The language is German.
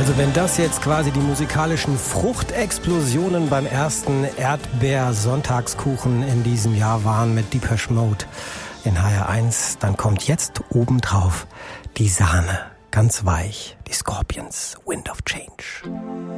Also wenn das jetzt quasi die musikalischen Fruchtexplosionen beim ersten Erdbeer-Sonntagskuchen in diesem Jahr waren mit Depeche Mode in HR1, dann kommt jetzt obendrauf die Sahne, ganz weich, die Scorpions, Wind of Change.